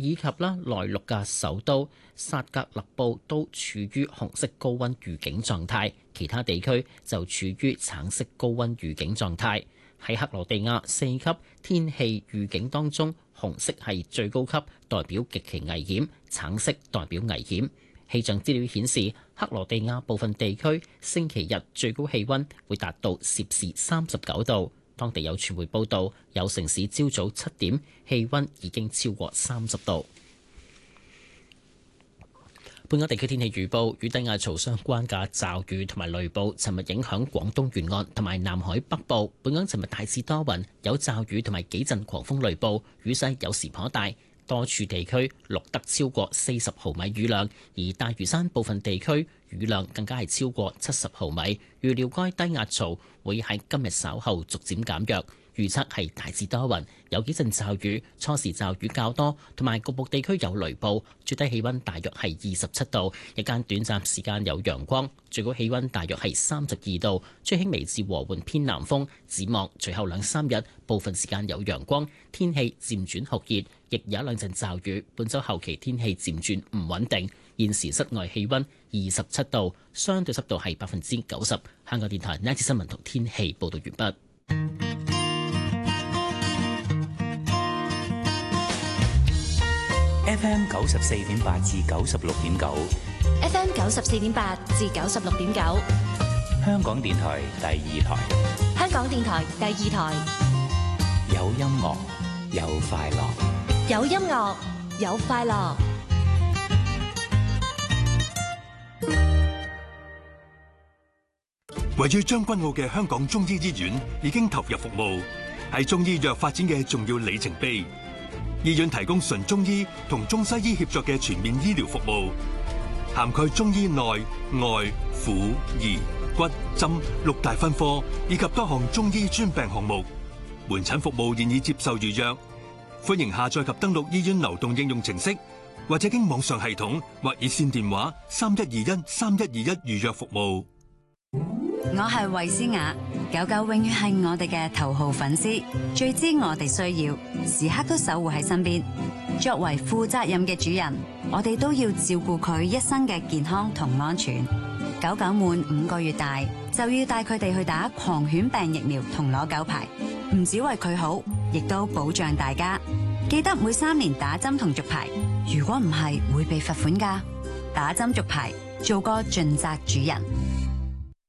以及內陸嘅首都薩格勒布都處於紅色高溫預警狀態，其他地區就處於橙色高溫預警狀態。喺克羅地亞4級天氣預警當中，紅色係最高級，代表極其危險；橙色代表危險。氣象資料顯示，克羅地亞部分地區星期日最高氣溫會達到攝氏39度。當地有傳媒報道，有城市朝早7點氣溫已經超過30度。本港地區天氣預報，與低壓槽相關嘅驟雨同埋雷暴，尋日影響廣東沿岸同埋南海北部。本港尋日大致多雲，有驟雨同埋幾陣狂風雷暴，雨勢有時頗大，多處地區錄得超過40毫米雨量，而大嶼山部分地區雨量更加係超過70毫米。預料該低壓槽會喺今日稍後逐漸減弱。預測係大致多雲，有幾陣驟雨，初時驟雨較多，同埋局部地區有雷暴。最低氣溫大約係27度，日間短暫時間有陽光，最高氣溫大約係32度，吹輕微至和緩偏南風。展望隨後2-3日，部分時間有陽光，天氣漸轉酷熱，亦有一兩陣驟雨。本週後期天氣漸轉唔穩定。現時室外氣溫27度，相對濕度係90%。香港電台呢節新聞同天氣報道完畢。 FM 94.8至96.9 ，FM 94.8至96.9， 香港電台第二台， 香港電台第二台， 有音樂有快樂， 有音樂有快樂。 位於將軍澳嘅香港中醫醫院已經投入服務，係中醫藥發展嘅重要里程碑。醫院提供純中醫同中西醫協作嘅全面醫療服務，涵蓋中醫內外婦兒骨針6大分科以及多項中醫專病項目。門診服務現已接受預約，歡迎下載及登錄醫院流動應用程式，或者經網上系統或熱線電話312131預約服務。 我係衛詩雅，狗狗永遠係我哋嘅頭號粉絲，最知我哋需要，時刻都守護喺身邊。作為負責任嘅主人，我哋都要照顧佢一生嘅健康同安全。狗狗滿5個月大就要帶佢哋去打狂犬病疫苗同攞狗牌，唔只為佢好，亦都保障大家。記得每3年打針同續牌，如果唔係會被罰款㗎。打針續牌，做個盡責主人。